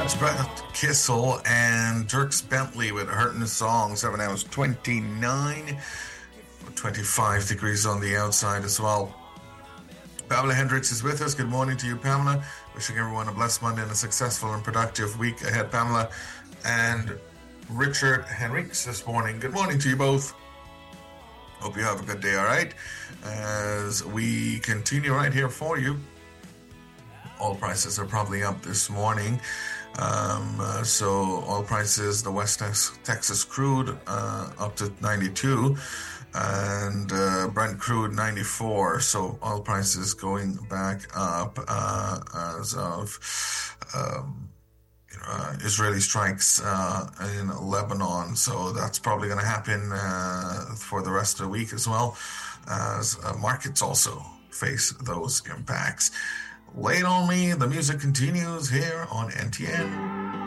That's Brett Kissel and Dierks Bentley with Hurtin' Song. 7 hours 29, 25 degrees on the outside as well. Pamela Hendricks is with us. Good morning to you, Pamela. Wishing everyone a blessed Monday and a successful and productive week ahead, Pamela. And Richard Henriques this morning. Good morning to you both. Hope you have a good day, all right? As we continue right here for you. Oil prices are probably up this morning. So oil prices, the West Texas crude up to 92 and Brent crude 94. So oil prices going back up as of Israeli strikes in Lebanon. So that's probably going to happen for the rest of the week as well, as markets also face those impacts. Late on Me, the music continues here on NTN.